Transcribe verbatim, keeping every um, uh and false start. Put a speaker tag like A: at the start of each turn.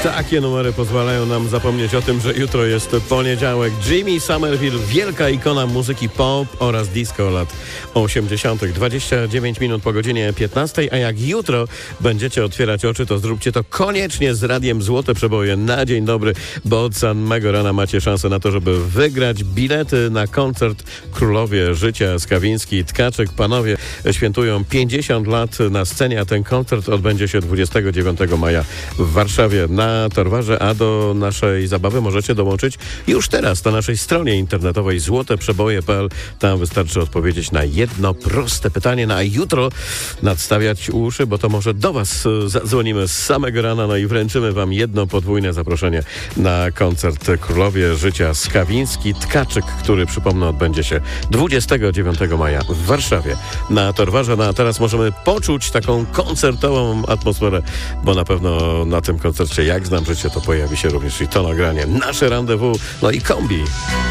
A: Takie numery pozwalają nam zapomnieć o tym, że jutro jest poniedziałek. Jimmy Somerville, wielka ikona muzyki pop oraz disco lat osiemdziesiątych. dwadzieścia dziewięć minut po godzinie piętnastej, a jak jutro będziecie otwierać oczy, to zróbcie to koniecznie z radiem Złote Przeboje na dzień dobry, bo od samego rana macie szansę na to, żeby wygrać bilety na koncert Królowie Życia Skawiński i Tkaczyk. Panowie świętują pięćdziesiąt lat na scenie, a ten koncert odbędzie się dwudziestego dziewiątego maja w Warszawie na Torwarze, a do naszej zabawy możecie dołączyć już teraz na naszej stronie internetowej złote przeboje kropka p l. Tam wystarczy odpowiedzieć na jedno proste pytanie, na jutro nadstawiać uszy, bo to może do was zadzwonimy z samego rana, no i wręczymy wam jedno podwójne zaproszenie na koncert Królowie Życia Skawiński Tkaczyk, który, przypomnę, odbędzie się dwudziestego dziewiątego maja w Warszawie na Torwarze. No a teraz możemy poczuć taką koncertową atmosferę, bo na pewno na tym koncercie Jak znam życie to pojawi się również i to nagranie. Nasze rendezvous, no i kombi.